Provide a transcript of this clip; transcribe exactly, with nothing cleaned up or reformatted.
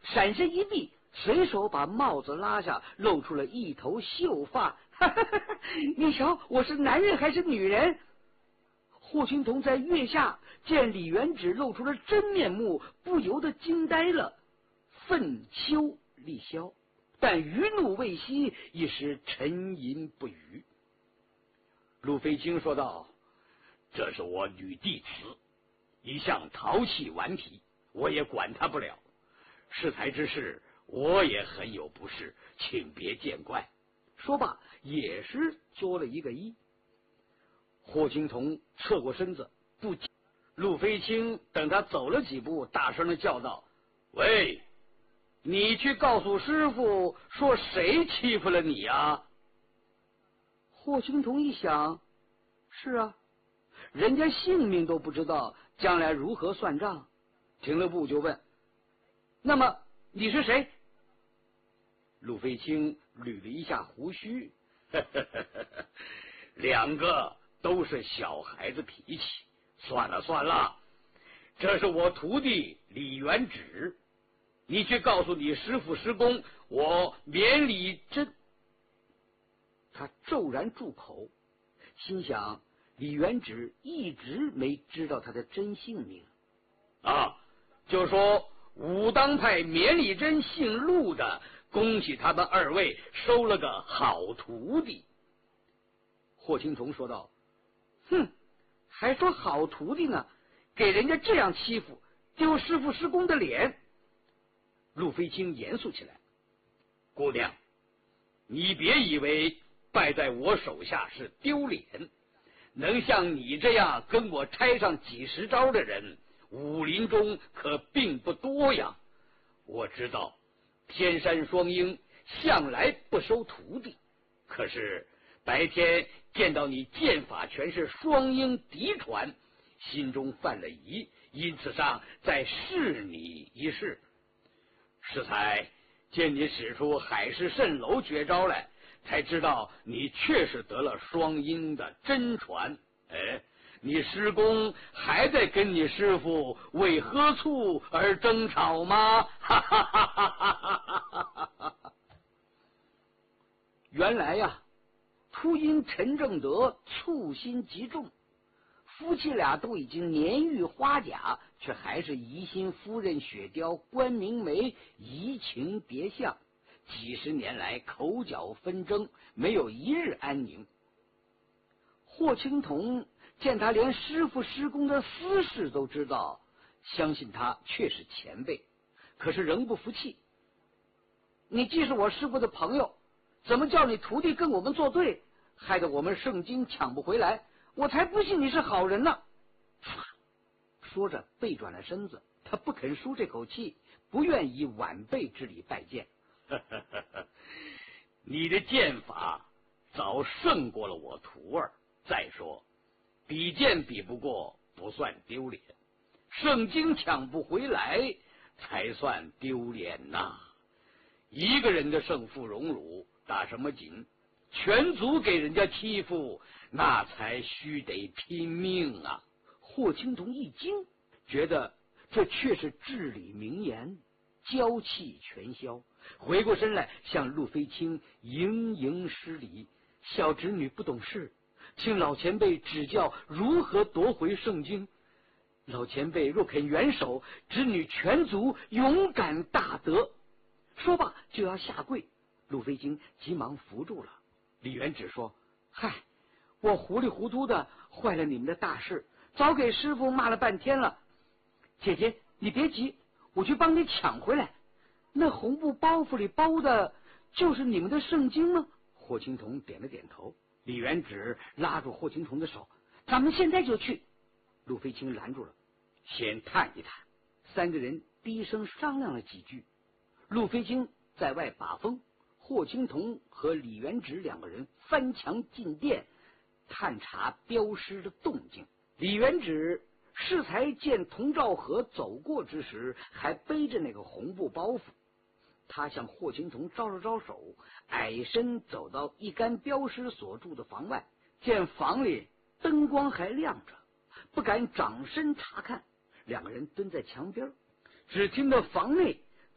闪身一避，随手把帽子拉下，露出了一头秀发。哈哈哈哈，你瞧，我是男人还是女人？霍青桐在月下见李元直露出了真面目，不由得惊呆了。愤秋立消，但余怒未息，一时沉吟不语。陆飞卿说道：“ 这是我女弟子，一向淘气顽皮，我也管他不了。适才之事，我也很有不是，请别见怪。” 说罢，也是作了一个揖。霍青桐侧过身子，不。陆飞卿等他走了几步，大声的叫道：“ 喂， 你去告诉师傅，说谁欺负了你啊？”霍青桐一想，是啊，人家性命都不知道，将来如何算账？停了步就问：“那么你是谁？”陆飞卿捋了一下胡须， 呵呵呵呵，两个都是小孩子脾气，算了算了，这是我徒弟李元直，你去告诉你师父师公，我免礼真。 他骤然住口，心想李元直一直没知道他的真姓名啊，就说武当派免礼真姓陆的，恭喜他们二位收了个好徒弟。 霍青桐说道：“哼，还说好徒弟呢，给人家这样欺负，丢师父师公的脸。”陆飞卿严肃起来：“ 姑娘，你别以为败在我手下是丢脸，能像你这样跟我拆上几十招的人，武林中可并不多呀。我知道天山双鹰向来不收徒弟，可是白天见到你剑法全是双鹰嫡传，心中犯了疑，因此上再试你一试。适才见你使出海市蜃楼绝招来，才知道你确实得了双鹰的真传。哎，你师公还在跟你师父为喝醋而争吵吗？哈哈哈哈哈哈！ 原来呀，突因陈正德醋心极重，夫妻俩都已经年逾花甲，却还是疑心夫人雪雕关明梅移情别相，几十年来口角纷争，没有一日安宁。霍青桐见他连师父师公的私事都知道，相信他确是前辈，可是仍不服气。你既是我师父的朋友，怎么叫你徒弟跟我们作对，害得我们圣经抢不回来？我才不信你是好人呢！说着背转了身子，他不肯输这口气，不愿以晚辈之礼拜见。 你的剑法早胜过了我徒儿，再说比剑比不过不算丢脸，圣经抢不回来才算丢脸呐！一个人的胜负荣辱打什么紧？全族给人家欺负，那才须得拼命啊！ 霍青桐一惊，觉得这却是至理名言，娇气全消，回过身来向陆飞卿盈盈施礼：“小侄女不懂事，请老前辈指教如何夺回圣经。老前辈若肯援手，侄女全族勇敢大德。”说罢就要下跪，陆飞卿急忙扶住了。李元直说：“嗨，我糊里糊涂的坏了你们的大事，早给师傅骂了半天了。姐姐你别急，我去帮你抢回来。那红布包袱里包的就是你们的圣经吗？”霍青桐点了点头。李元直拉住霍青桐的手：“咱们现在就去。”陆飞卿拦住了：“先探一探。”三个人低声商量了几句。陆飞卿在外把风，霍青桐和李元直两个人翻墙进殿，探查镖师的动静。李元直适才见童兆和走过之时，还背着那个红布包袱。他向霍青桐招了招手，矮身走到一干镖师所住的房外，见房里灯光还亮着，不敢掌身查看，两个人蹲在墙边，只听到房内